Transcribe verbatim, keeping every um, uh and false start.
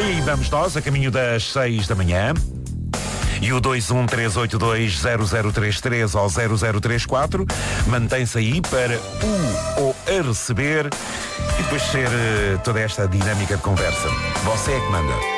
E vamos nós, a caminho das seis da manhã. E o dois um três oito dois zero zero três três ou zero zero três quatro mantém-se aí para o ou a receber e depois ser uh, toda esta dinâmica de conversa. Você é que manda.